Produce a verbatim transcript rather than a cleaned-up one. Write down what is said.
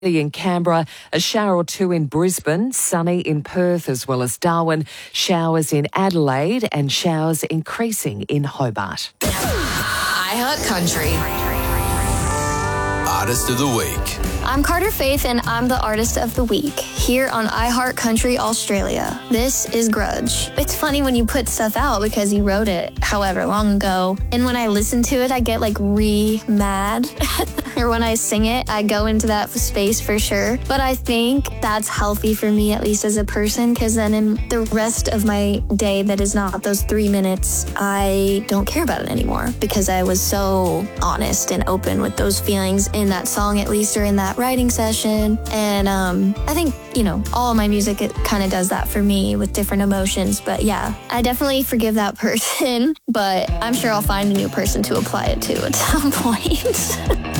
In Canberra, a shower or two in Brisbane, sunny in Perth as well as Darwin, showers in Adelaide and showers increasing in Hobart. iHeart Country. Artist of the Week. I'm Carter Faith and I'm the Artist of the Week here on iHeart Country Australia. This is Grudge. It's funny when you put stuff out because you wrote it however long ago, and when I listen to it I get like re-mad. Or when I sing it, I go into that space for sure. But I think that's healthy for me, at least as a person, because then in the rest of my day that is not those three minutes, I don't care about it anymore because I was so honest and open with those feelings in that song, at least, or in that writing session. And um, I think, you know, all my music, it kind of does that for me with different emotions. But yeah, I definitely forgive that person, but I'm sure I'll find a new person to apply it to at some point.